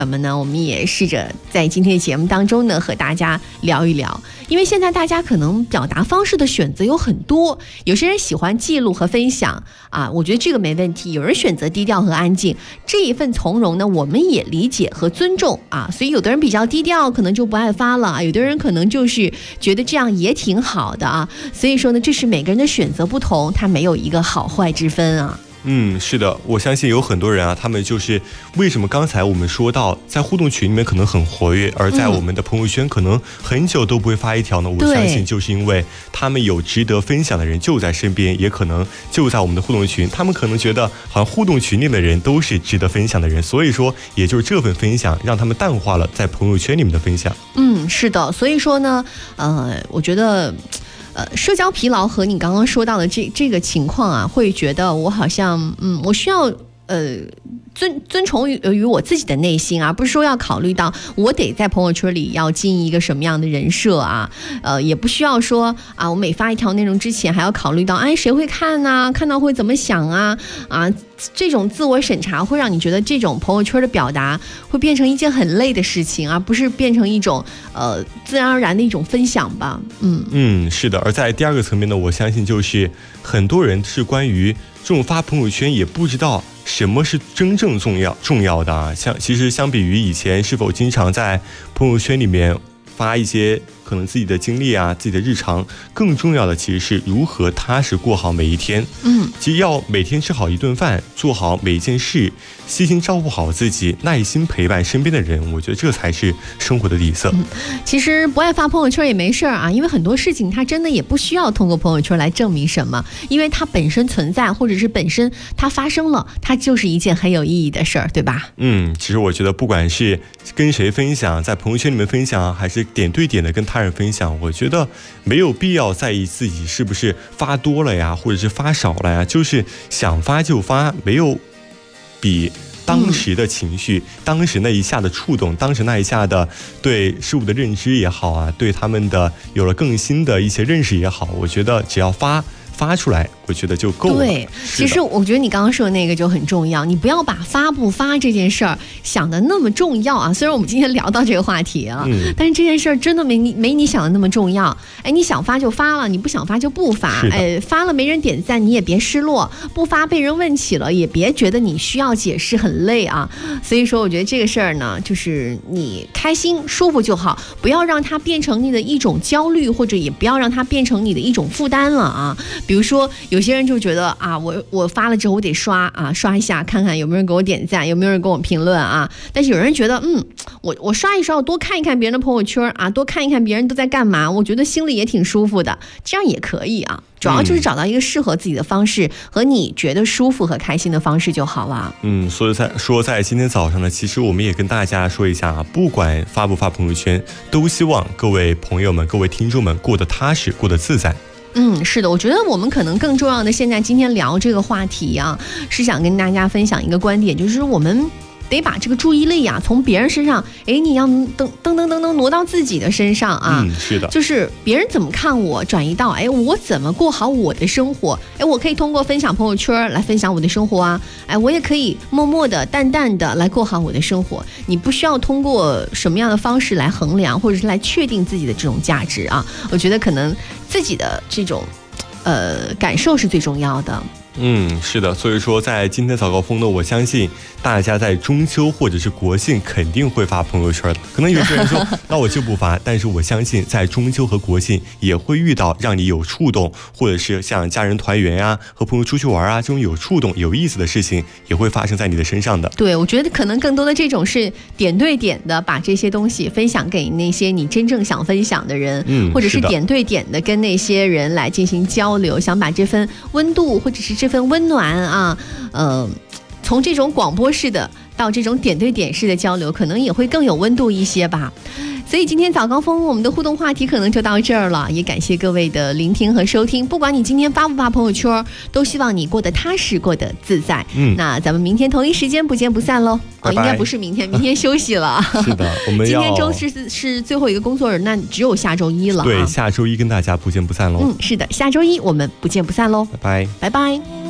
什么呢？我们也试着在今天的节目当中呢，和大家聊一聊。因为现在大家可能表达方式的选择有很多，有些人喜欢记录和分享啊，我觉得这个没问题。有人选择低调和安静，这一份从容呢，我们也理解和尊重啊。所以有的人比较低调，可能就不爱发了；有的人可能就是觉得这样也挺好的啊。所以说呢，这是每个人的选择不同，它没有一个好坏之分啊。 是的，我相信有很多人啊，他们就是为什么刚才我们说到在互动群里面可能很活跃，而在我们的朋友圈可能很久都不会发一条呢？我相信就是因为他们有值得分享的人就在身边，也可能就在我们的互动群，他们可能觉得好像互动群里的人都是值得分享的人，所以说也就是这份分享让他们淡化了在朋友圈里面的分享。 是的，所以说呢，我觉得。社交疲劳和你刚刚说到的这个情况啊，会觉得我好像我需要遵从于我自己的内心啊，不是说要考虑到我得在朋友圈里要经营一个什么样的人设啊，也不需要说啊，我每发一条内容之前还要考虑到谁会看啊，看到会怎么想啊，这种自我审查会让你觉得这种朋友圈的表达会变成一件很累的事情，而不是变成一种自然而然的一种分享吧。 是的。而在第二个层面呢，我相信就是很多人是关于这种发朋友圈也不知道什么是真正重要的啊。其实相比于以前是否经常在朋友圈里面发一些可能自己的经历啊，自己的日常，更重要的其实是如何踏实过好每一天。其实要每天吃好一顿饭，做好每一件事，细心照顾好自己，耐心陪伴身边的人，我觉得这才是生活的底色。 其实不爱发朋友圈也没事啊，因为很多事情它真的也不需要通过朋友圈来证明什么，因为它本身存在，或者是本身它发生了，它就是一件很有意义的事儿，对吧？ 其实我觉得不管是跟谁分享，在朋友圈里面分享，还是点对点的跟他人分享，我觉得没有必要在意自己是不是发多了呀，或者是发少了呀，就是想发就发，没有比当时的情绪，当时那一下的触动，当时那一下的对事物的认知也好啊，对他们的有了更新的一些认识也好，我觉得只要发出来，我觉得就够了。 对，其实我觉得你刚刚说的那个就很重要，你不要把发不发这件事儿想的那么重要啊。虽然我们今天聊到这个话题啊，但是这件事儿真的没你想的那么重要。你想发就发了，你不想发就不发。发了没人点赞你也别失落，不发被人问起了也别觉得你需要解释很累啊。所以说我觉得这个事儿呢，就是你开心舒服就好，不要让它变成你的一种焦虑，或者也不要让它变成你的一种负担了啊。比如说有些人就觉得啊，我发了之后我得刷一下看看有没有人给我点赞，有没有人给我评论啊。但是有人觉得我刷一刷，我多看一看别人的朋友圈啊，多看一看别人都在干嘛，我觉得心里也挺舒服的，这样也可以啊。主要就是找到一个适合自己的方式和你觉得舒服和开心的方式就好了。 所以在今天早上呢，其实我们也跟大家说一下啊，不管发不发朋友圈，都希望各位朋友们、各位听众们过得踏实，过得自在。 是的，我觉得我们可能更重要的，现在今天聊这个话题啊，是想跟大家分享一个观点，就是我们得把这个注意力啊从别人身上，你要噔挪到自己的身上啊。 是的， 就是别人怎么看我，转移到我怎么过好我的生活。我可以通过分享朋友圈来分享我的生活啊。我也可以默默的、淡淡的来过好我的生活。你不需要通过什么样的方式来衡量，或者是来确定自己的这种价值啊。我觉得可能自己的这种感受是最重要的。 是的，所以说在今天早高峰呢，我相信大家在中秋或者是国庆肯定会发朋友圈的。可能有些人说那我就不发，但是我相信在中秋和国庆也会遇到让你有触动，或者是像家人团圆啊，和朋友出去玩啊，这种有触动有意思的事情也会发生在你的身上的。 对，我觉得可能更多的这种是点对点的把这些东西分享给那些你真正想分享的人，或者是点对点的跟那些人来进行交流，想把这份温度或者是这份温暖啊，从这种广播式的到这种点对点式的交流，可能也会更有温度一些吧。所以今天早高峰我们的互动话题可能就到这儿了，也感谢各位的聆听和收听。不管你今天发不发朋友圈，都希望你过得踏实，过得自在。那咱们明天同一时间不见不散喽。应该不是明天，明天休息了。 是的，我们今天周是最后一个工作日，那只有下周一了。 对，下周一跟大家不见不散喽。 是的，下周一我们不见不散喽。 拜拜， 拜拜。